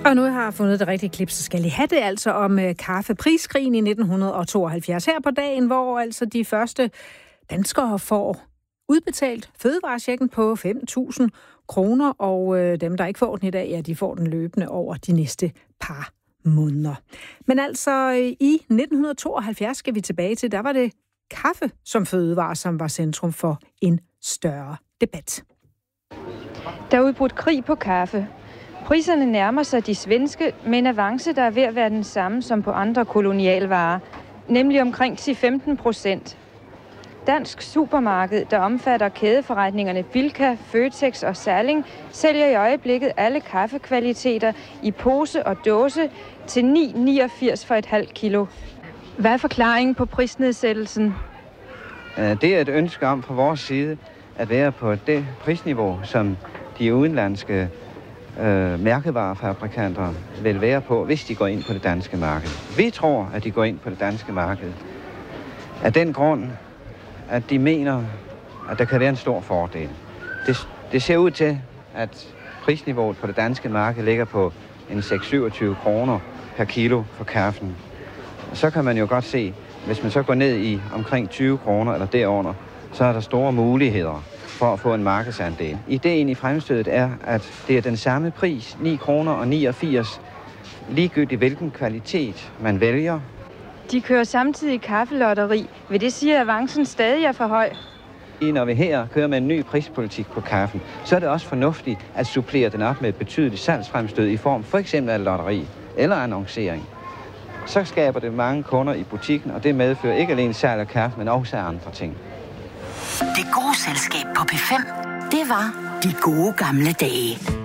Og nu har jeg fundet det rigtige klip, så skal I have det altså om kaffepriskrigen i 1972. Her på dagen, hvor altså de første danskere får udbetalt fødevarechecken på 5.000 kroner, og dem, der ikke får den i dag, ja, de får den løbende over de næste par måneder. Men altså i 1972 skal vi tilbage til, der var det kaffe som fødevare, som var centrum for en større debat. Der er udbrudt krig på kaffe. Priserne nærmer sig de svenske, med en avance, der er ved at være den samme som på andre kolonialvarer, nemlig omkring 10-15%. Dansk Supermarked, der omfatter kædeforretningerne Bilka, Føtex og Salling, sælger i øjeblikket alle kaffekvaliteter i pose og dåse til 9,89 for et halvt kilo. Hvad er forklaringen på prisnedsættelsen? Det er et ønske om fra vores side at være på det prisniveau, som de udenlandske mærkevarefabrikanter vil være på, hvis de går ind på det danske marked. Vi tror, at de går ind på det danske marked af den grund, at de mener, at der kan være en stor fordel. Det ser ud til, at prisniveauet på det danske marked ligger på en 6-27 kroner per kilo for kaffen. Så kan man jo godt se, hvis man så går ned i omkring 20 kroner eller derunder, så er der store muligheder for at få en markedsandel. Ideen i fremstødet er, at det er den samme pris, 9 kroner og 89, ligegyldigt hvilken kvalitet man vælger. De kører samtidig kaffelotteri. Vil det sige, at avancen stadig er for høj? Når vi her kører med en ny prispolitik på kaffen, så er det også fornuftigt at supplere den op med et betydeligt salgsfremstød i form for eksempel af lotteri eller annoncering. Så skaber det mange kunder i butikken, og det medfører ikke alene salg af kaffe, men også andre ting. Det gode selskab på P5, det var de gode gamle dage.